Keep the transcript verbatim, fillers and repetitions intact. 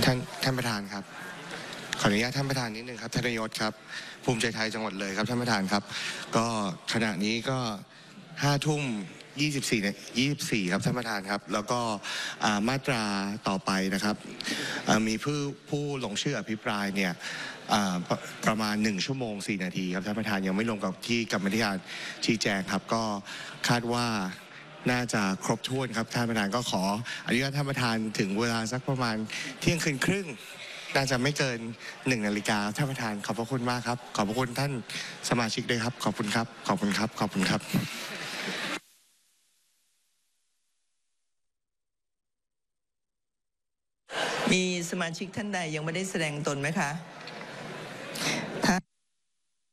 ท่านท่านประธานครับขออนุญาตท่านประธานนิดนึงครับท่านนายกครับภูมิใจไทยจังหวัดเลยครับท่านประธานครับก็ขณะนี้ก็ห้าทุ่มยี่สิบสี่ยี่สิบสี่ครับท่านประธานครับแล้วก็มาตราต่อไปนะครับมีผู้ผู้ลงชื่ออภิปรายเนี่ยประมาณหนึ่งชั่วโมงสี่นาทีครับท่านประธานยังไม่ลงกับที่กรรมธิการชี้แจงครับก็คาดว่าน่าจะครบถ้วนครับท่านประธานก็ขออนุญาตท่านประธานถึงเวลาสักประมาณเที่ยงคืนครึ่งน่าจะไม่เกินหนึ่งนาฬิกาท่านประธานขอบพระคุณมากครับขอบพระคุณท่านสมาชิกด้วยครับขอบคุณครับขอบคุณครับขอบคุณครับมีสมาชิกท่านใดยังไม่ได้แสดงตนไหมคะ